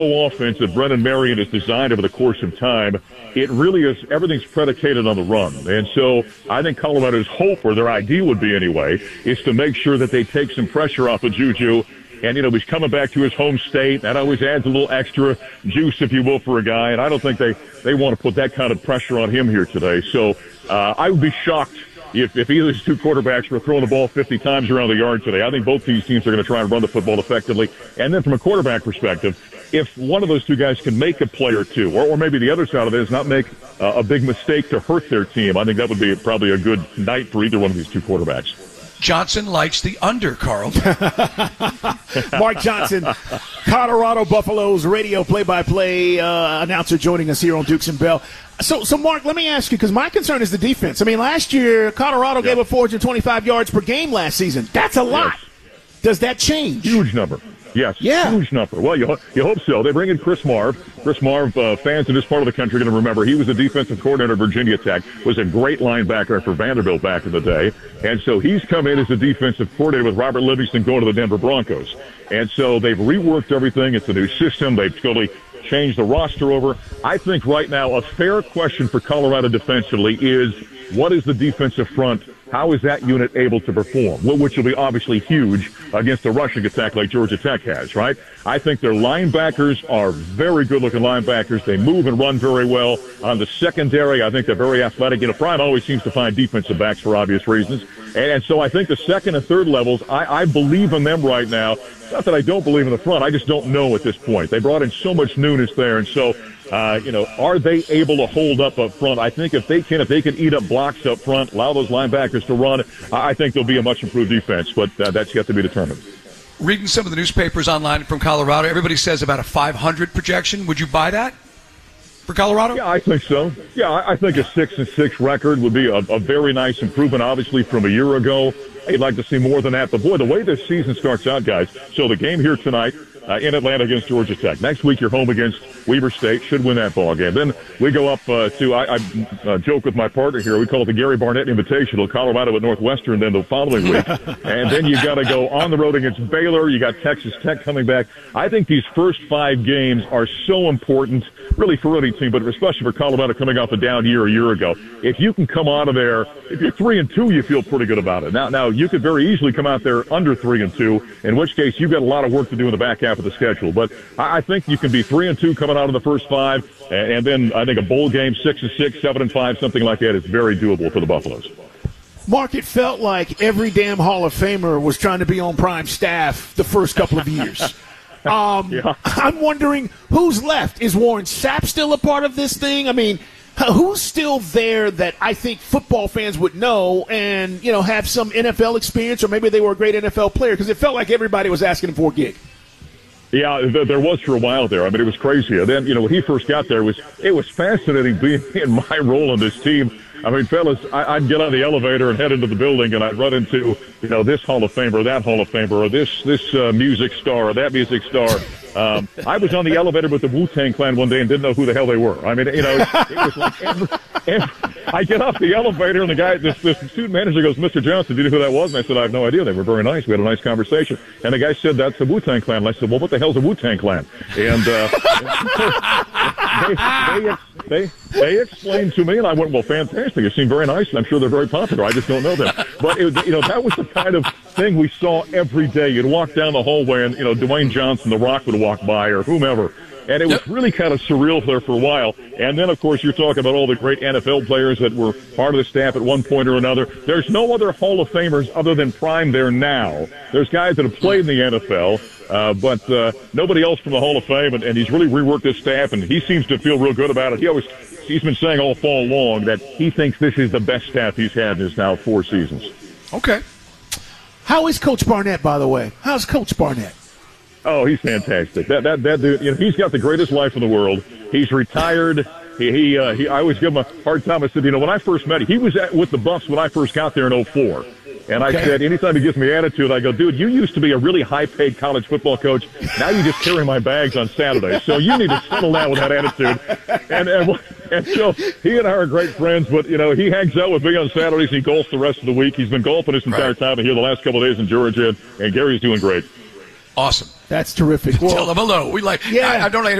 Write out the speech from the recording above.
offense that Brennan Marion has designed over the course of time, it really is, everything's predicated on the run. And so I think Colorado's hope, or their idea would be anyway, is to make sure that they take some pressure off of Juju. And, he's coming back to his home state. That always adds a little extra juice, if you will, for a guy. And I don't think they want to put that kind of pressure on him here today. So I would be shocked if either of these two quarterbacks were throwing the ball 50 times around the yard today. I think both these teams are going to try and run the football effectively. And then from a quarterback perspective, if one of those two guys can make a play or two, or maybe the other side of it is not make a big mistake to hurt their team, I think that would be probably a good night for either one of these two quarterbacks. Johnson likes the under, Carl. Mark Johnson, Colorado Buffaloes radio play-by-play announcer, joining us here on Dukes and Bell. So, Mark, let me ask you, because my concern is the defense. I mean, last year, Colorado gave up 425 yards per game last season. That's a lot. Yes. Does that change? Huge number. Yes, huge number. Well, you hope so. They bring in Chris Marv. Chris Marv, fans in this part of the country are going to remember, he was the defensive coordinator at Virginia Tech, was a great linebacker for Vanderbilt back in the day. And so he's come in as the defensive coordinator with Robert Livingston going to the Denver Broncos. And so they've reworked everything. It's a new system. They've totally changed the roster over. I think right now a fair question for Colorado defensively is, what is the defensive front? How is that unit able to perform? Which will be obviously huge against a rushing attack like Georgia Tech has, right? I think their linebackers are very good-looking linebackers. They move and run very well. On the secondary, I think they're very athletic. Prime always seems to find defensive backs for obvious reasons. And so I think the second and third levels, I believe in them right now. Not that I don't believe in the front. I just don't know at this point. They brought in so much newness there. And so, are they able to hold up front? I think if they can eat up blocks up front, allow those linebackers to run, I think they'll be a much improved defense. But that's yet to be determined. Reading some of the newspapers online from Colorado, everybody says about a 500 projection. Would you buy that for Colorado? Yeah, I think so. Yeah, I think a 6-6 record would be a very nice improvement, obviously, from a year ago. I'd like to see more than that. But, boy, the way this season starts out, guys, so the game here tonight in Atlanta against Georgia Tech. Next week, you're home against Weber State. Should win that ball game. Then we go up to, I joke with my partner here, we call it the Gary Barnett Invitational, Colorado at Northwestern then the following week. And then you got to go on the road against Baylor. You got Texas Tech coming back. I think these first 5 games are so important, really for any team, but especially for Colorado coming off a down year a year ago. If you can come out of there, if you're 3-2, you feel pretty good about it. Now you could very easily come out there under 3-2, in which case you've got a lot of work to do in the back half of the schedule. But I think you can be 3-2 coming out of the first 5, and then I think a bowl game, 6-6, 7-5, something like that is very doable for the Buffaloes. Mark, it felt like every damn Hall of Famer was trying to be on Prime staff the first couple of years. Yeah. I'm wondering who's left. Is Warren Sapp still a part of this thing? I mean, who's still there that I think football fans would know and, have some NFL experience, or maybe they were a great NFL player? Because it felt like everybody was asking him for a gig. Yeah, there was for a while there. I mean, it was crazy. And then, when he first got there, it was fascinating being in my role on this team. I mean, fellas, I'd get on the elevator and head into the building, and I'd run into, this Hall of Famer, that Hall of Famer, or this music star, or that music star. I was on the elevator with the Wu-Tang Clan one day and didn't know who the hell they were. I mean, it was like I get off the elevator, and the guy, this student manager goes, "Mr. Johnson, do you know who that was?" And I said, "I have no idea." They were very nice. We had a nice conversation. And the guy said, "That's the Wu-Tang Clan." And I said, "Well, what the hell's a Wu-Tang Clan?" And they explained to me, and I went, "Well, fantastic. It seemed very nice, and I'm sure they're very popular. I just don't know them." But, that was the kind of thing we saw every day. You'd walk down the hallway, and, Dwayne Johnson, The Rock, would walk by, or whomever. And it was really kind of surreal there for a while. And then, of course, you're talking about all the great NFL players that were part of the staff at one point or another. There's no other Hall of Famers other than Prime there now. There's guys that have played in the NFL, but nobody else from the Hall of Fame. And he's really reworked his staff, and he seems to feel real good about it. He's been saying all fall long that he thinks this is the best staff he's had in his now 4 seasons. Okay. How is Coach Barnett, by the way? How's Coach Barnett? Oh, he's fantastic. That dude, he's got the greatest life in the world. He's retired. He I always give him a hard time. I said, when I first met him, he was with the Buffs when I first got there in 2004. And I said, anytime he gives me attitude, I go, "Dude, you used to be a really high-paid college football coach. Now you just carry my bags on Saturdays. So you need to settle down with that attitude." And so he and I are great friends, but, he hangs out with me on Saturdays. He golfs the rest of the week. He's been golfing this entire time here the last couple of days in Georgia, and Gary's doing great. Awesome. That's terrific. Tell them hello. We like. Yeah. I don't like